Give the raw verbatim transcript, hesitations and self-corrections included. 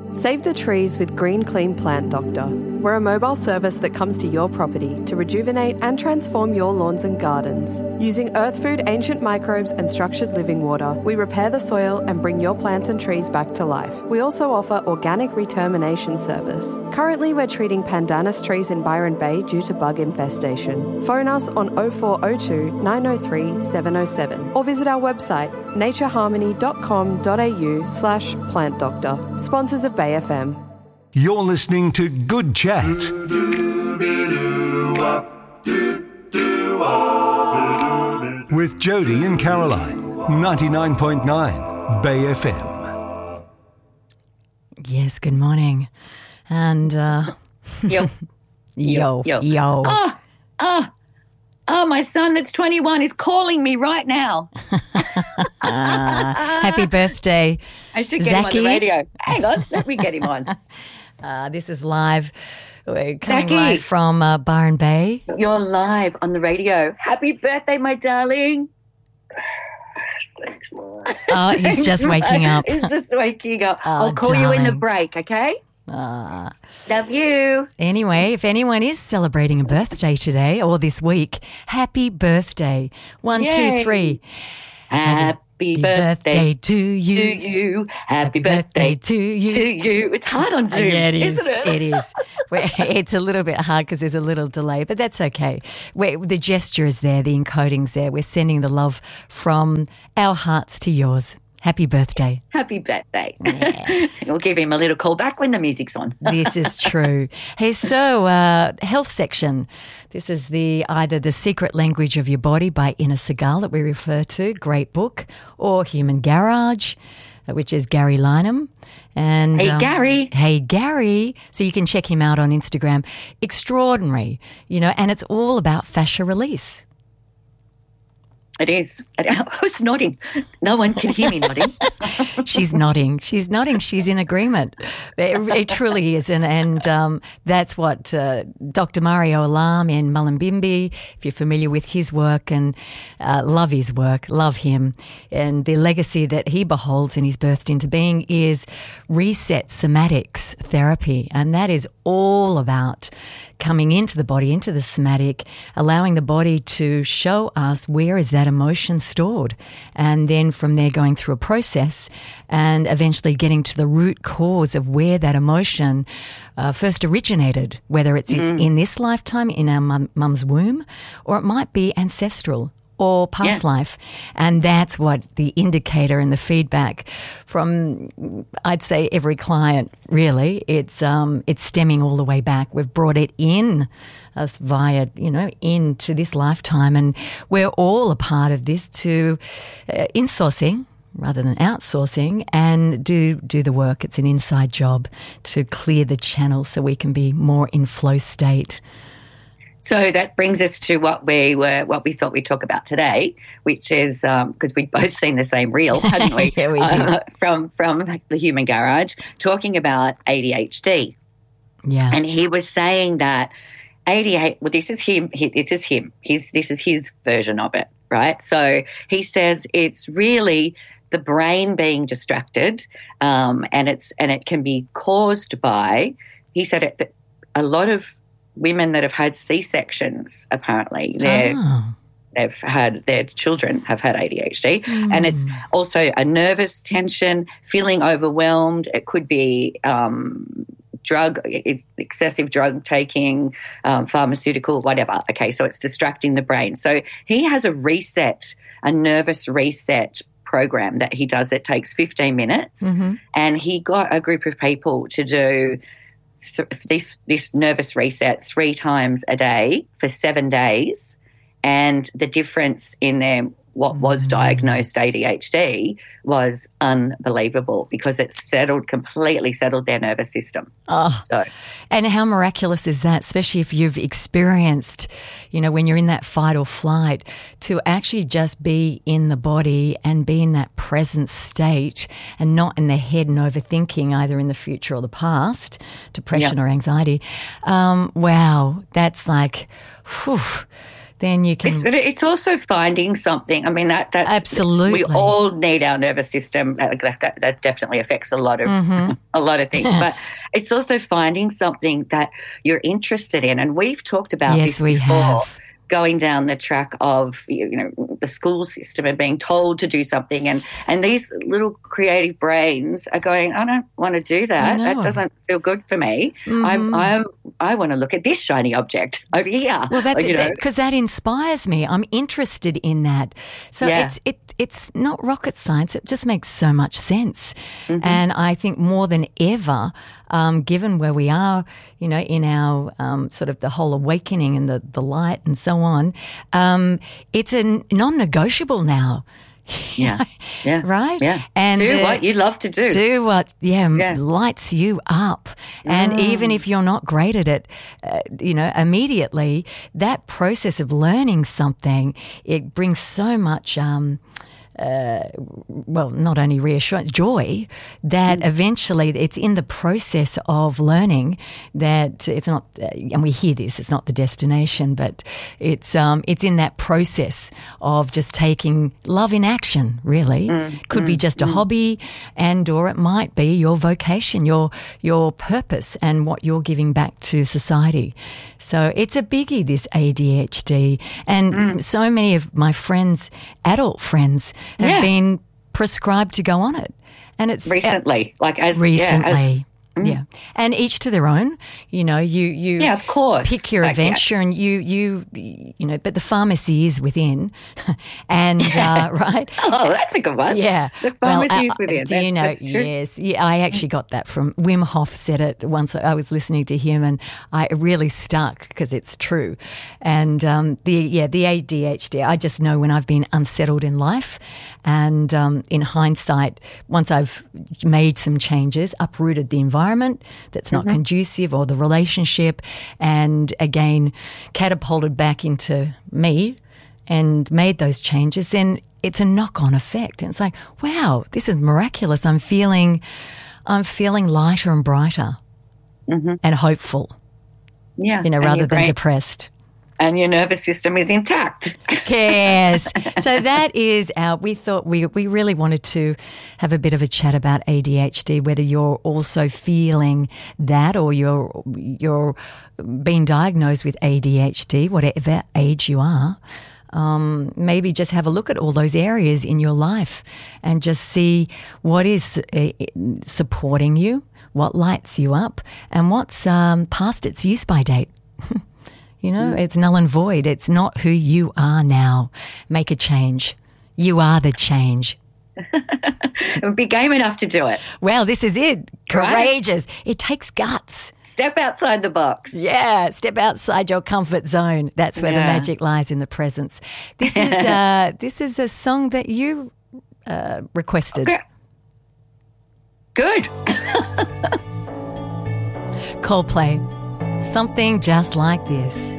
Save the trees with Green Clean Plant Doctor. We're a mobile service that comes to your property to rejuvenate and transform your lawns and gardens. Using earth food, ancient microbes and structured living water, we repair the soil and bring your plants and trees back to life. We also offer organic retermination service. Currently, we're treating pandanus trees in Byron Bay due to bug infestation. Phone us on oh four oh two, nine oh three, seven oh seven or visit our website natureharmony.com.au slash plant doctor. Sponsors of Bay F M. You're listening to Good Chat with Jody and Caroline, ninety-nine point nine Bay F M. Yes, good morning. And, uh... Yo. yo. Yo. Yo. Oh, oh, oh, my son that's twenty-one is calling me right now. uh, happy birthday, I should get Zachy. him on the radio. Hang on, let me get him on. Uh, this is live. We're coming Zachy. live from uh, Byron Bay. You're live on the radio. Happy birthday, my darling. Thanks, Mom. Oh, he's just waking up. He's just waking up. Oh, I'll call you in the darling. break, okay? Uh, Love you. anyway, if anyone is celebrating a birthday today or this week, happy birthday. One, two, Yay. three. Happy Happy birthday birthday to you. to you. Happy birthday to you. to you. It's hard on Zoom, Yeah, it is. isn't it? It is. We're- It's a little bit hard because there's a little delay, but that's okay. We're, the gesture is there, the encoding's there. We're sending the love from our hearts to yours. Happy birthday. Happy birthday. We'll give him a little call back when the music's on. This is true. Hey, so uh, health section. This is the either The Secret Language of Your Body by Inna Segal that we refer to, great book, or Human Garage, uh, which is Gary Lynham. And Hey, Gary. Hey, Gary. So you can check him out on Instagram. Extraordinary, you know, and it's all about fascia release. It is. I was nodding. No one can hear me nodding. She's nodding. She's nodding. She's in agreement. It, it truly is. And, and um, that's what uh, Doctor Mario Alam in Mullumbimby, if you're familiar with his work, and uh, love his work, love him. And the legacy that he beholds and he's birthed into being is reset somatics therapy. And that is all about coming into the body, into the somatic, allowing the body to show us where is that emotion stored. And then from there going through a process and eventually getting to the root cause of where that emotion uh, first originated, whether it's in, in this lifetime, in our mum, mum's womb, or it might be ancestral or past Yeah. life. And that's what the indicator and the feedback from, I'd say, every client, really, it's um, it's stemming all the way back. We've brought it in uh, via, you know, into this lifetime, and we're all a part of this to uh, insourcing rather than outsourcing and do do the work. It's an inside job to clear the channel so we can be more in flow state. So that brings us to what we were, what we thought we'd talk about today, which is because um, we'd both seen the same reel, hadn't we? Yeah, we did. Uh, from from the Human Garage, talking about A D H D, Yeah. and he was saying that A D H. Well, this is him. He, this is him. His this is his version of it, right? So he says it's really the brain being distracted, um, and it's and it can be caused by. He said it. That a lot of women that have had C-sections, apparently, they're, Oh. they've had their children have had A D H D, and it's also a nervous tension, feeling overwhelmed. It could be um, drug, excessive drug taking, um, pharmaceutical, whatever. Okay, so it's distracting the brain. So he has a reset, a nervous reset program that he does. It takes fifteen minutes, Mm-hmm. and he got a group of people to do th- this this nervous reset three times a day for seven days, and the difference in their what was diagnosed A D H D was unbelievable because it settled completely settled their nervous system. Oh, So and how miraculous is that, especially if you've experienced, you know, when you're in that fight or flight, to actually just be in the body and be in that present state and not in the head and overthinking either in the future or the past, depression Yeah. or anxiety. Um, wow, that's like, whew. then you can. It's, but it's also finding something. I mean, that that's Absolutely. We all need our nervous system. That, that, that definitely affects a lot of Mm-hmm. a lot of things. But it's also finding something that you're interested in. And we've talked about Yes, this we before. have. Going down the track of, you know, the school system and being told to do something, and and these little creative brains are going, I don't want to do that. I know. That doesn't feel good for me. Mm-hmm. I'm I'm I want to look at this shiny object over here. Well, that's you know. because that inspires me. I'm interested in that. So Yeah. it's it it's not rocket science. It just makes so much sense. Mm-hmm. And I think more than ever, um, given where we are, you know, in our um, sort of the whole awakening and the, the light and so on, um, it's a non-negotiable now. Yeah, yeah, Right? Yeah, And do uh, what you love to do. Do what, yeah, m- Yeah. lights you up. And even if you're not great at it, uh, you know, immediately, that process of learning something, it brings so much, um, uh, well, not only reassurance, joy, that Mm. eventually it's in the process of learning that it's not, uh, and we hear this, it's not the destination, but it's um, it's in that process of just taking love in action, really. Mm. Could be just a hobby, and or it might be your vocation, your your purpose and what you're giving back to society. So it's a biggie, this A D H D. And Mm. so many of my friends, adult friends, have Yeah. been prescribed to go on it. And it's recently, like as recently. Yeah, as, Yeah. And each to their own. You know, you you Yeah, of course. pick your Like, yeah. adventure and you you you know, but the pharmacy is within. And uh, right? oh, that's a good one. Yeah. the pharmacy Well, is uh, within. Do you know? That's, that's true. Yes. Yeah, I actually got that from Wim Hof. Said it once. I was listening to him, and I it really stuck because it's true. And um, the yeah, the A D H D. I just know when I've been unsettled in life, and um, in hindsight, once I've made some changes, uprooted the environment that's not Mm-hmm. conducive, or the relationship, and again catapulted back into me, and made those changes, then it's a knock-on effect. And it's like, wow, this is miraculous. I'm feeling, I'm feeling lighter and brighter Mm-hmm. and hopeful, Yeah, you know, and rather your than brain- depressed. and your nervous system is intact. Yes. So that is our, we thought we, we really wanted to have a bit of a chat about A D H D, whether you're also feeling that or you're, you're being diagnosed with A D H D, whatever age you are. Um, maybe just have a look at all those areas in your life and just see what is uh, supporting you, what lights you up, and what's um, past its use by date. You know, it's null and void. It's not who you are now. Make a change. You are the change. Be game enough to do it. Well, this is it. Right. Courageous. It takes guts. Step outside the box. Yeah, step outside your comfort zone. That's where the Yeah. magic lies, in the presence. This is uh, this is a song that you uh, requested. Okay. Good. Coldplay. Something just like this.